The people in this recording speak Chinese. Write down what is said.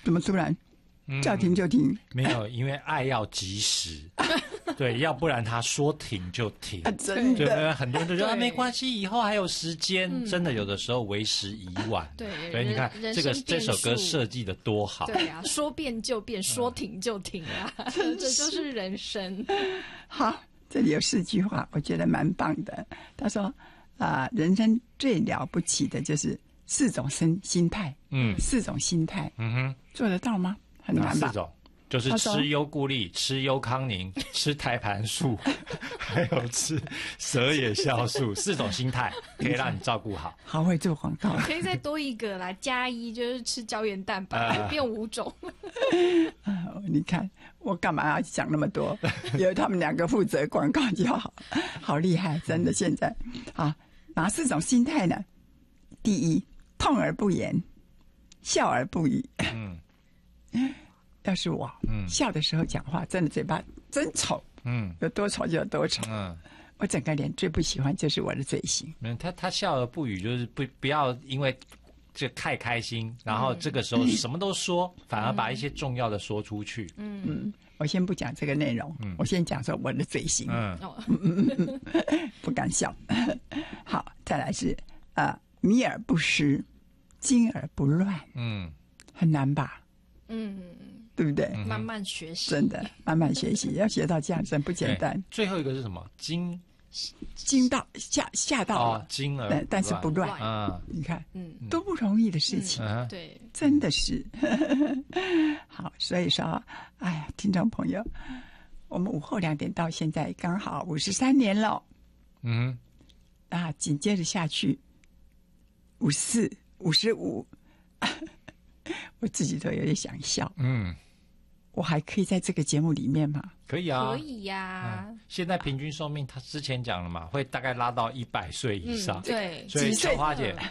怎么突然叫停就停？ 没有，因为爱要及时。对，要不然他说停就停。 真的， 很多人都觉得没关系，以后还有时间。真的有的时候为时已晚。 对， 你看这首歌设计的多好。 对啊，说变就变，说停就停啊，这就是人生。 好，这里有4句话，我觉得蛮棒的。他说人生最了不起的就是4种心态，4种心态，做得到吗？很难吧？ 4种。就是吃优固力，吃优康宁，吃胎盘素，还有吃蛇野酵素，4种心态可以让你照顾好。 好会做广告， 可以再多一个啦，加1就是吃胶原蛋白，变5种。 你看我干嘛要讲那么多？由他们2个负责广告就好，好厉害，真的。现在哪4种心态呢？第一，痛而不言，笑而不语。要是我，笑的时候讲话，真的嘴巴真丑，有多丑就有多丑，我整个脸最不喜欢就是我的嘴型。 他笑而不语，就是不要因为这太开心，然后这个时候什么都说，反而把一些重要的说出去。 我先不讲这个内容，我先讲说我的嘴型，不敢笑。好，再来是迷而不失，惊而不乱，很难吧？对不对？ 慢慢学习， 真的慢慢学习，要学到这样真不简单。 最后一个是什么？ 惊到吓到了， 惊而但是不乱。你看，多不容易的事情， 对， 真的是。好，所以说，哎呀，听众朋友，我们午后2点到现在刚好53年了，紧接着下去54、55。我自己都有点想笑。我还可以在这个节目里面吗？ 可以啊， 可以呀。 现在平均寿命，他之前讲了嘛，会大概拉到100岁以上。 对， 所以小花姐